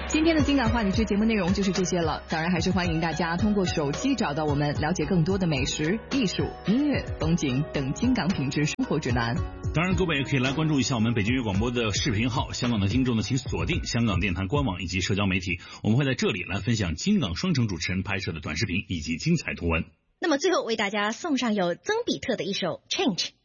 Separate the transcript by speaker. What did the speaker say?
Speaker 1: 今天的金港话题之节目内容就是这些了，当然还是欢迎大家通过手机找到我们，了解更多的美食、艺术、音乐、风景等金港品质生活指南。
Speaker 2: 当然各位也可以来关注一下我们北京粤广播的视频号，香港的听众呢请锁定香港电台官网以及社交媒体，我们会在这里来分享金港双城主持人拍摄的短视频以及精彩图文。
Speaker 3: 那么最后为大家送上由曾比特的一首 Change。